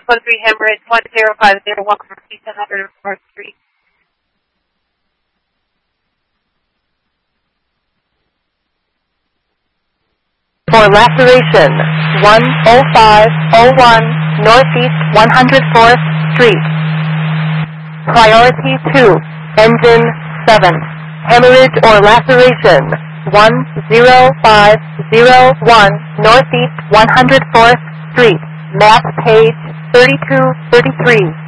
code 3 hemorrhage 1050 Walker East 104th Street. For laceration, 10501 Northeast 104th Street. Priority 2, Engine 7. Hemorrhage or laceration, 10501 Northeast 104th Street. Map page 3233.